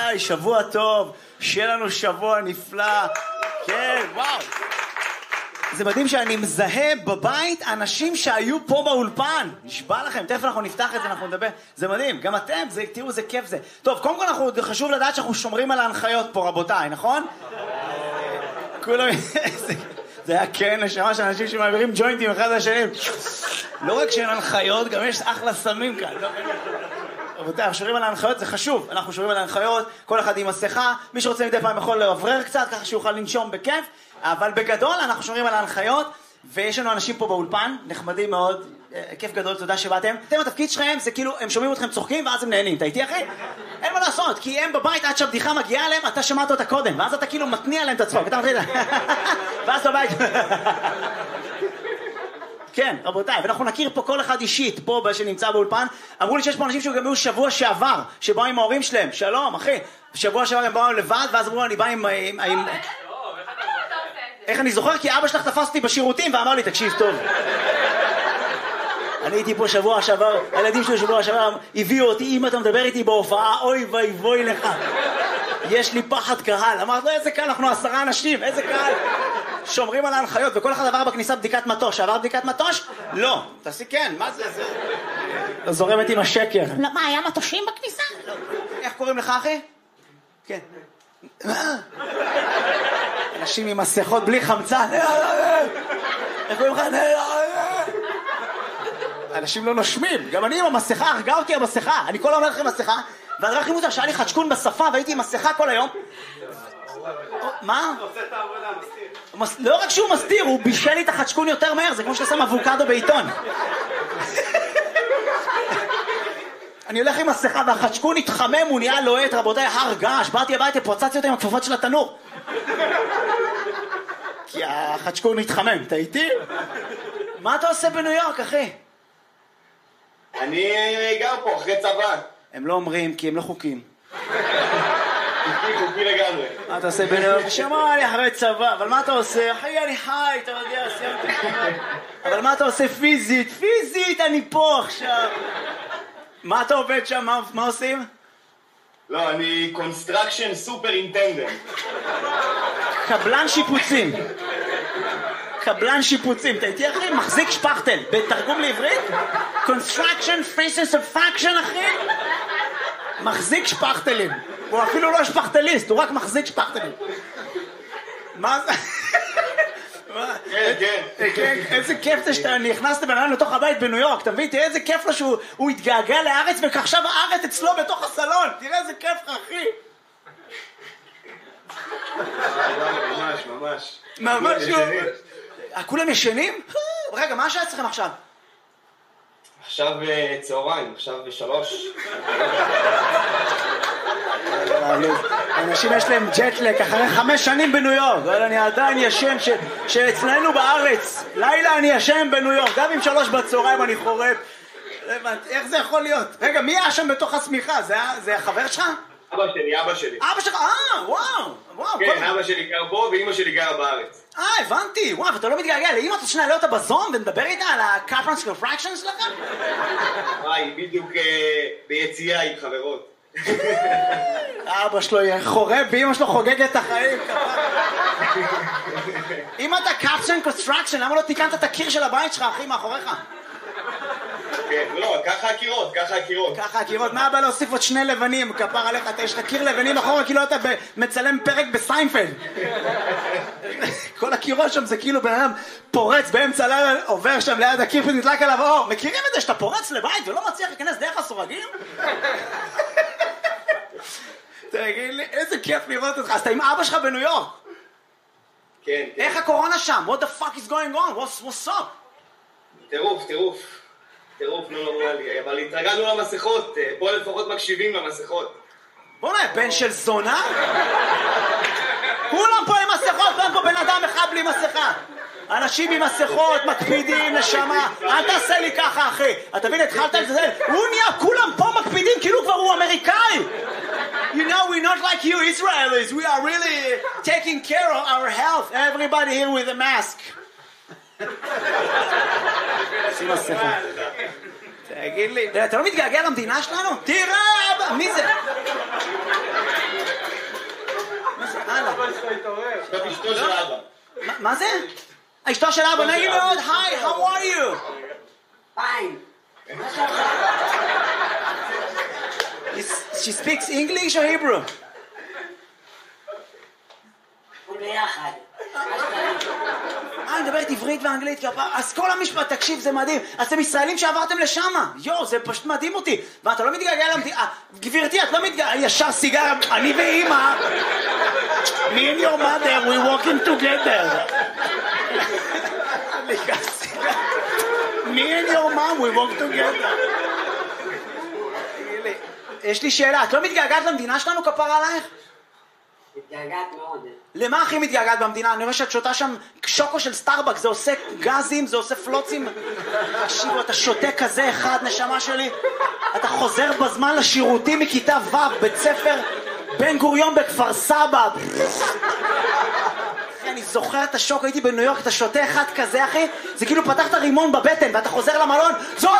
היי, שבוע טוב, שיהיה לנו שבוע נפלא. כן, וואו. זה מדהים שאני מזהה בבית אנשים שהיו פה באולפן. נשבע לכם, תכף אנחנו נפתח את זה, אנחנו נדבר. זה מדהים, גם אתם, תראו, זה כיף זה. טוב, קודם כל חשוב לדעת שאנחנו שומרים על ההנחיות פה, רבותיי, נכון? כולם... זה היה כן, נשמה של אנשים שמעבירים ג'וינטים אחד לשני. לא רק שאין הנחיות, גם יש אחלה סמים כאן. רבותיי, אנחנו שומרים על ההנחיות, זה חשוב. אנחנו שומרים על ההנחיות, כל אחד עם מסכה. מי שרוצה מדי פעם יכול לעברר קצת, ככה שיוכל לנשום בכיף. אבל בגדול אנחנו שומרים על ההנחיות, ויש לנו אנשים פה באולפן, נחמדים מאוד, כיף גדול, תודה שבאתם. אתם, התפקיד שלכם זה כאילו, הם שומעים אתכם צוחקים ואז הם נהנים. אתה איתי אחי? אין מה לעשות, כי הם בבית עד שהבדיחה מגיעה אליהם, אתה שמעת אותה קודם, ואז אתה כאילו מתניע להם את הצחוק, אתה מתחיל, ואז בבית. כן, רבותיי, ואנחנו נכיר פה כל אחד אישית, פה שנמצא באולפן. אמרו לי שיש פה אנשים שגם היו שבוע שעבר, שבאו עם ההורים שלהם. שלום, אחי. שבוע שעבר הם באו לבד, ואז אמרו, אני בא עם... איך אני זוכר? כי אבא שלך תפס אותי בשירותים ואמר לי, תקשיב טוב. אני הייתי פה שבוע שעבר, הילדים שלי שבוע שעבר הביאו אותי, אם אתה מדבר איתי בהופעה, אוי ואבוי לך. יש לי פחד קהל. אמרת לו, איזה קהל, אנחנו 10 אנשים, איזה קהל. שומרים על ההנחיות, וכל אחד עבר בכניסה בדיקת מטוש. עבר בדיקת מטוש? לא. תעשי כן, מה זה? זה זורמת עם השקר. מה, היה מטושים בכניסה? איך קוראים לך, אחי? כן. אנשים עם מסכות בלי חמצן. איך קוראים לך? אנשים לא נושמים. גם אני עם המסכה, הרגה אותי המסכה. אני כל אומר לכם מסכה, והדבר הכי מוזר שהיה לי חדשקון בשפה, והייתי עם מסכה כל היום. מה? הוא עושה את העבודה, מסתיר. לא רק שהוא מסתיר, הוא בישל לי את החדשקון יותר מהר, זה כמו שאתה שם אבוקדו בעיתון. אני הולך עם מסכה והחדשקון התחמם, הוא נהיה לוהט, רבותיי, הר געש, באתי הביתה, פוצצתי אותה עם הכפפות של התנור. כי החדשקון התחמם, אתה איתי? מה אתה עושה בניו יורק, אחי? אני גר פה אחרי צבא. הם לא אומרים, כי הם לא חוקים. חוקי לגמרי. מה אתה עושה בניו יורק? שמע לי אחרי צבא, אבל מה אתה עושה? אחי, אני חי, אתה יודע, סיימתי. אבל מה אתה עושה פיזית? פיזית, אני פה עכשיו. מה אתה עובד שם? מה עושים? לא, אני קונסטרקשן סופרינטנדנט. קבלן שיפוצים. קבלן שיפוצים. אתה איתי אחי? מחזיק שפכטל. בתרגום לעברית? קונסטרקשן פייסס אוף פאקשן אחי? מחזיק שפכטלים. הוא אפילו לא שפכטליסט, הוא רק מחזיק שפכטלים. מה זה? כן. איזה כיף זה שאתה נכנסת בנהל לתוך הבית בניו יורק, אתה מבין? תראה איזה כיף לו שהוא התגעגע לארץ ועכשיו הארץ אצלו בתוך הסלון. תראה איזה כיף לך, אחי. ממש. כולם ישנים? רגע, מה השעה אצלכם עכשיו? עכשיו צהריים, עכשיו 3. אנשים יש להם ג'טלק אחרי 5 שנים בניו יורק, אבל אני עדיין ישן שאצלנו בארץ לילה אני ישן בניו יורק, גם עם 3 בצהריים אני חורף. איך זה יכול להיות? רגע, מי היה שם בתוך הסמיכה? זה החבר שלך? אבא שלי. אבא שלך? וואו. כן, אבא שלי גר פה ואמא שלי גרה בארץ. הבנתי. וואו, אתה לא מתגעגע לאמא, אתה שנה לא אותה בזום ונדבר איתה על ה-Capran's Fractions שלכם? היא בדיוק ביציאה עם חברות. אבא שלו חורב ואמא שלו חוגגת את החיים. אם אתה Capran's Construction, למה לא תיקנת את הקיר של הבית שלך, אחי, מאחוריך? כן, לא, ככה הקירות. מה הבא להוסיף עוד 2 לבנים, כפר עליך, יש לך קיר לבנים אחורה, כאילו אתה מצלם פרק בסיינפלד. כל הקירות שם זה כאילו בן אדם פורץ באמצע לילה, עובר שם ליד הקיר ונדלק עליו אור. מכירים את זה שאתה פורץ לבית ולא מצליח להיכנס דרך הסורגים? תגיד לי, איזה כיף לראות אותך. אז אתה עם אבא שלך בניו יורק. כן. איך הקורונה שם? What the fuck is going on? What's up? טירוף, לא נורמלי, אבל התרגלנו למסכות, פה לפחות מקשיבים למסכות. בוא נראה, בן של זונה? כולם פה עם מסכות, אין פה בן אדם אחד בלי מסכה. אנשים עם מסכות, מקפידים, נשמה. אל תעשה לי ככה, אחי. אתה מבין, התחלת את זה? הוא נהיה, כולם פה מקפידים, כאילו כבר הוא אמריקאי. You know, we're not like you Israelis. We are really taking care of our health. Everybody here with a mask. שים מסכה. תגיד לי, אתה לא מתגעגע למדינה שלנו? תראה, אבא, מי זה? זאת אשתו של אבא. מה זה? אשתו של אבא, נגיד מאוד, היי, how are you? Fine. She speaks English or Hebrew? ביחד. אני מדברת עברית ואנגלית, אז כל המשפט, תקשיב, זה מדהים. אז אתם ישראלים שעברתם לשם. יו, זה פשוט מדהים אותי. ואתה לא מתגעגע למדינה. גברתי, את לא מתגעגע, ישר סיגר, אני ואמא. Me and your mother, we walking together. Me and your mom, we walk together. יש לי שאלה, את לא מתגעגעת למדינה שלנו, כפרה עלייך? מתגעגעת מאוד. למה הכי מתגעגעת במדינה? אני רואה שאת שותה שם שוקו של סטארבק, זה עושה גזים, זה עושה פלוצים. תקשיבו, אתה שותה כזה אחד, נשמה שלי. אתה חוזר בזמן לשירותים מכיתה ו', בית ספר בן גוריון בכפר סבא. אני זוכר את השוק, הייתי בניו יורק, אתה שותה אחד כזה, אחי, זה כאילו פתחת רימון בבטן, ואתה חוזר למלון, זו!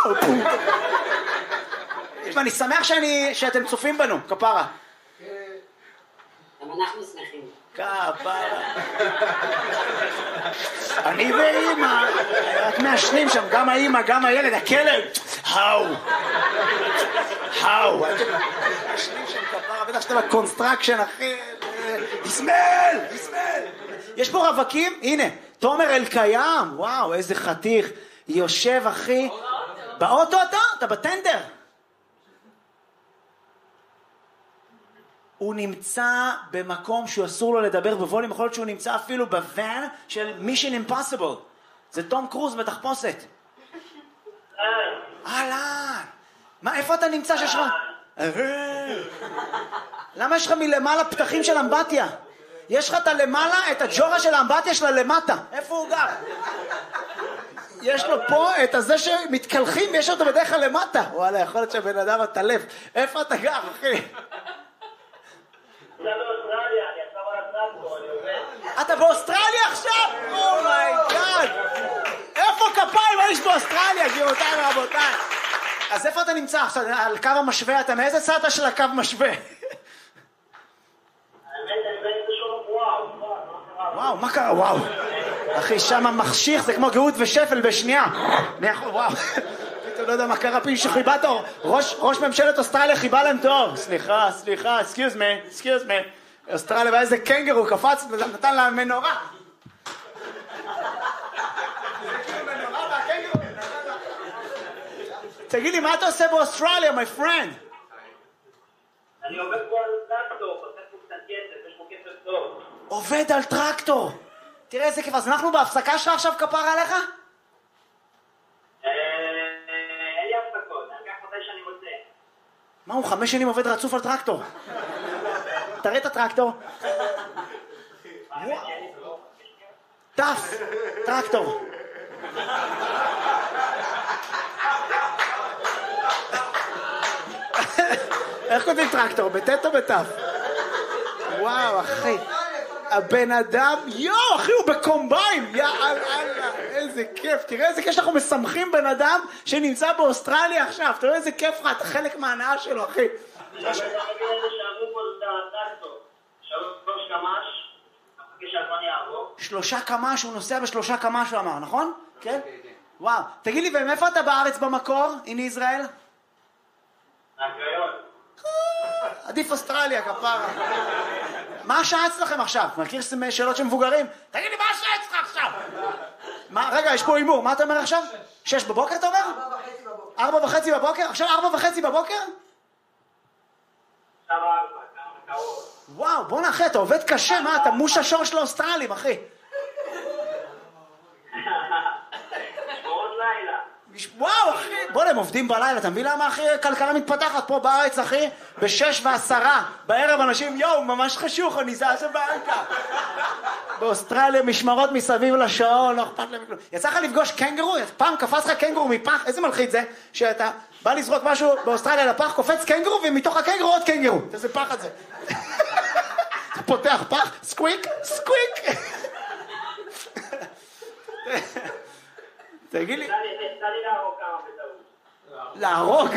ואני שמח שאתם צופים בנו, כפרה. גם אנחנו שמחים. כפרה. אני ואמא, רק מעשנים שם, גם האמא, גם הילד, הכלב. האו. מעשנים שם כפרה, בטח שאתה בקונסטרקשן, אחי. יסמל. יש פה רווקים, הנה, תומר אלקיים, וואו, איזה חתיך. יושב, אחי. באוטו אתה בטנדר. הוא נמצא במקום שהוא אסור לו לדבר בווליום, יכול להיות שהוא נמצא אפילו בוואן של Mission Impossible. זה תום קרוז בתחפושת. אהלן. מה, איפה אתה נמצא שיש לך? למה יש לך מלמעלה פתחים של אמבטיה? יש לך את הלמעלה, את הג'ורה של האמבטיה שלה למטה. איפה הוא גר? יש לו פה את הזה שמתקלחים ויש אותו בדרך כלל למטה. וואלה, יכול להיות שהבן אדם התלף. איפה אתה גר, אחי? אתה באוסטרליה עכשיו? אומייגאד! איפה כפיים יש באוסטרליה, גבירותיי ורבותיי? אז איפה אתה נמצא עכשיו? על קו המשווה? אתה מאיזה צד של הקו משווה? וואו, מה קרה? וואו. אחי, שם מחשיך, זה כמו גאות ושפל בשנייה. וואו. אתה לא יודע מה קרה, פי שחיבה תור. ראש ממשלת אוסטרליה חיבה להם תור. סליחה, excuse me. אוסטרליה, ואיזה קנגרו קפץ ונתן לה מנורה. תגיד לי, מה אתה עושה באוסטרליה, my friend? אני עובד פה על טרקטור, עושה פה קצת כסף, יש פה כסף טוב. עובד על טרקטור. תראה איזה כיף, אז אנחנו בהפסקה שלך עכשיו כפרה עליך? אין לי הפסקות, אני אקח מתי שאני רוצה. מה, הוא 5 שנים עובד רצוף על טרקטור? תראה את הטרקטור. טף, טרקטור. איך כותבים טרקטור? בטט או בטף? וואו, אחי. הבן אדם, אחי, הוא בקומביין. יאללה, איזה כיף. תראה איזה כיף שאנחנו משמחים בן אדם שנמצא באוסטרליה עכשיו. תראה איזה כיף לך, אתה חלק מההנאה שלו, אחי. אני עובד שעברו פה את הטרקטור. 3 קמ"ש, אחכה שהזמן יעבור. 3 קמ"ש, הוא נוסע ב3 קמ"ש, הוא אמר, נכון? כן? וואו. תגיד לי, ומאיפה אתה בארץ במקור, in ישראל? מהקריון. עדיף אוסטרליה, כפרה. מה השעה אצלכם עכשיו? מכיר שאלות של מבוגרים? תגיד לי, מה השעה אצלך עכשיו? רגע, יש פה אימור, מה אתה אומר עכשיו? 6 בבוקר אתה אומר? 4:30 בבוקר? עכשיו 4:30 בבוקר? עכשיו 4, כמה קרוב. וואו, בוא נאחי, אתה עובד קשה, מה? אתה מוש השור של האוסטרלים, אחי. שמורות לילה. וואו, אחי, בוא, הם עובדים בלילה, אתה מבין למה, אחי, כלכלה מתפתחת פה בארץ, אחי? ב6:10 בערב אנשים, ממש חשוך, אני זז הביתה. באוסטרליה משמרות מסביב לשעון, לא אכפת להם כלום. יצא לך לפגוש קנגרו? פעם קפץ לך קנגרו מפח, איזה מלחיץ זה? שאתה בא לזרוק משהו באוסטרליה לפח, קופץ קנגרו, ומתוך הקנגרו עוד קנגרו. איזה פחד זה. אתה פותח פח, סקוויק. תגיד לי. תן לי להרוג כמה בטעות. להרוג?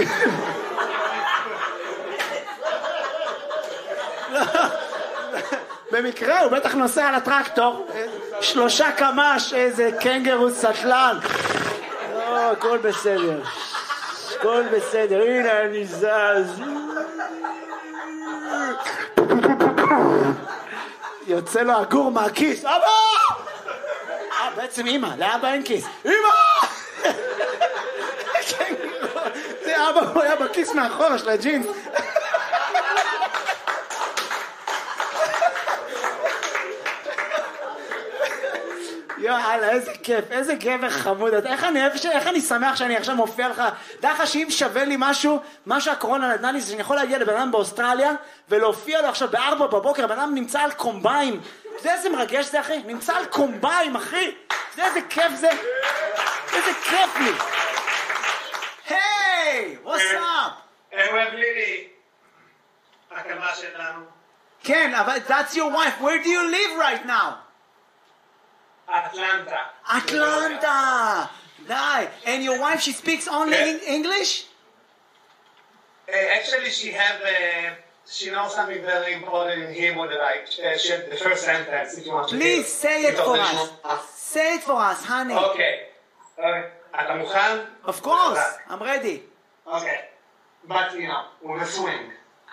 במקרה הוא בטח נוסע על הטרקטור, 3 קמ"ש, איזה קנגרו סטלן. לא, הכל בסדר. הכל בסדר, הנה אני זז. יוצא לו הגור מהכיס. אבא! בעצם אמא, לאבא אין כיס. אמא! זה אבא, הוא היה בכיס מאחורה של הג'ינס. יאללה, איזה כיף, איזה גבר חמוד. איך אני שמח שאני עכשיו מופיע לך. דרך לך שאם שווה לי מה שהקורונה נתנה לי, זה שאני יכול להגיע לבן אדם באוסטרליה ולהופיע לו עכשיו ב4 בבוקר, בן אדם נמצא על קומביים. אתה יודע איזה מרגש זה, אחי? נמצא על קומביים, אחי. אתה יודע איזה כיף זה? איזה כיף לי. היי, what's up? אוהב לילי. הקמה שלנו. כן, אבל that's your wife. Where do you live right now? Atlanta. Nice. And your wife, she speaks only English? Actually, she knows something very important in Hebrew that the first sentence, if you want to hear. Please say it for us. Say it for us, honey. Okay. אתה מוכן? Of course. I'm ready. Okay. But, with a swing.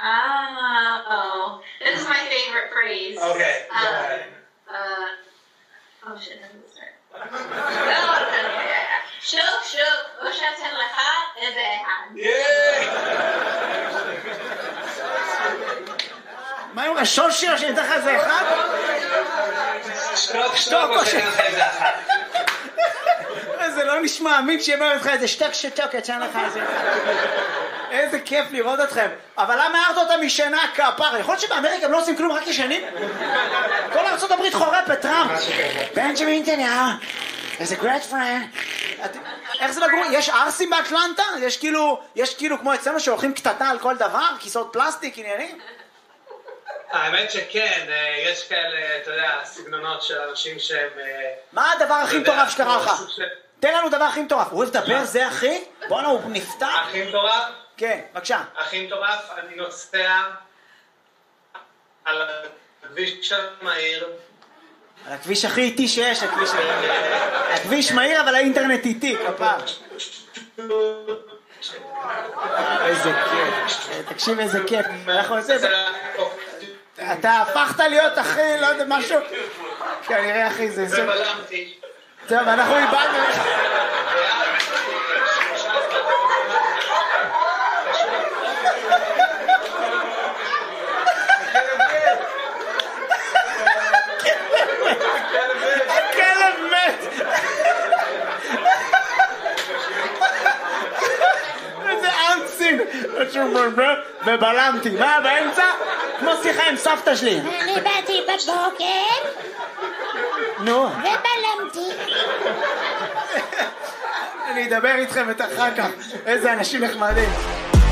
Oh, this is my favorite phrase. Okay. Go ahead. Oh shit, this is start. שוק, או שאתן לך איזה אחד. מה עם השושי או שאתן לך איזה אחד? שטוק או שאתן לך איזה אחד. זה לא נשמע אמין שיאמר לך איזה שטוק, אתן לך איזה אחד. איזה כיף לראות אתכם. אבל למה הערת אותה משנה כפר? יכול להיות שבאמריקה הם לא עושים כלום, רק ישנים? כל ארצות הברית חורפת, טראמפ. בנג'מין נתניהו, איזה גרייט פרנד. איך זה לגור? יש ארסים באטלנטה? יש כאילו כמו אצלנו שהולכים קטטה על כל דבר? כיסאות פלסטיק, עניינים? האמת שכן, יש כאלה, אתה יודע, סגנונות של אנשים שהם... מה הדבר הכי מטורף שקרה לך? תן לנו דבר הכי מטורף. הוא אוהב לדבר, זה אחי? בוא'נה, הוא נפתח. הכי מטורף? כן, בבקשה. הכי מטורף, אני נוסע על הכביש המהיר. על הכביש הכי איטי שיש, הכביש מהיר, אבל האינטרנט איטי, כפר. איזה כיף. תקשיב איזה כיף. אתה הפכת להיות אחי, לא יודע, משהו. כנראה אחי, זה... ובלמתי. טוב, אנחנו איבדנו. הכלב מת. איזה אנסים. ובלמתי. מה באמצע? כמו שיחה עם סבתא שלי. אני באתי בבוקר. נו. ובלמתי. אני אדבר איתכם את אחר כך. איזה אנשים נחמדים.